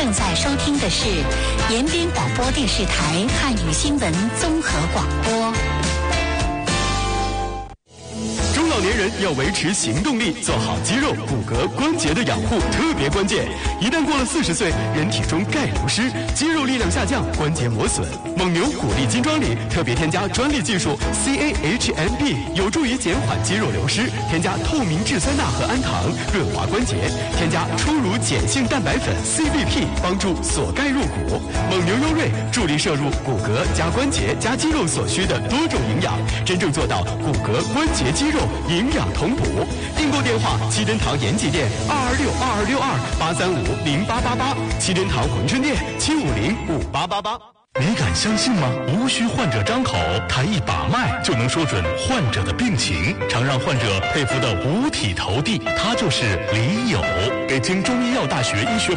正在收听的是延边广播电视台汉语新闻综合广播。 中老年人要维持行动力，做好肌肉、骨骼、关节的养护特别关键。一旦过了40岁，人体中钙流失，肌肉力量下降，关节磨损。蒙牛骨力金装里特别添加专利技术 CAHMB， 有助于减缓肌肉流失。添加透明质酸钠和氨糖，润滑关节。添加初乳碱性蛋白粉 CVP， 帮助锁钙入骨。蒙牛优瑞助力摄入骨骼加关节加肌肉所需的多种营养，真正做到骨骼、关节、肌肉营养同补。订购电话：七珍堂延吉店226226283508888，七珍堂珲春店7505888。 你敢相信吗？无需患者张口，台一把脉就能说准患者的病情，常让患者佩服的五体投地，他就是李友。北京中医药大学医学